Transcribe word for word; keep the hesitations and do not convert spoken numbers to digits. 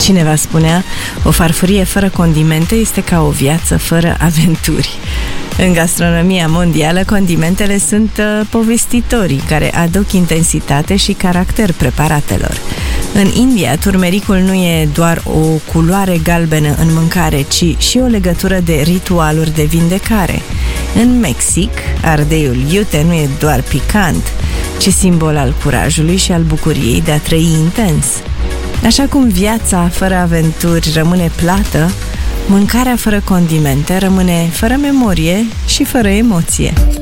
Cineva spunea, o farfurie fără condimente este ca o viață fără aventuri. În gastronomia mondială, condimentele sunt uh, povestitorii care aduc intensitate și caracter preparatelor. În India, turmericul nu e doar o culoare galbenă în mâncare, ci și o legătură de ritualuri de vindecare. În Mexic, ardeiul iute nu e doar picant, ci simbol al curajului și al bucuriei de a trăi intens. Așa cum viața fără aventuri rămâne plată, mâncarea fără condimente rămâne fără memorie și fără emoție.